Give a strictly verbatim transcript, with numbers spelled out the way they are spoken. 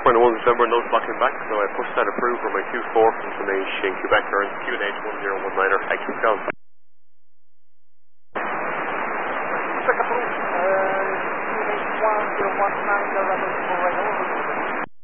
point one December, no blocking back, so I pushed that approved for my Q four from Summation, Quebec, or Q N H one zero one niner, I Q Cal. Check approved, uh, Q N H one zero one nine, level four right over.